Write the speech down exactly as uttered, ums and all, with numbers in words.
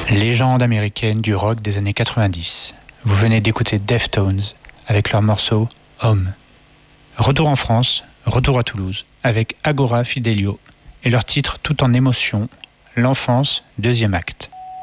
Légende américaine du rock des années quatre-vingt-dix. Vous venez d'écouter Deftones avec leur morceau Home. Retour en France, retour à Toulouse avec Agora Fidelio et leur titre Tout en émotion, L'enfance, deuxième acte.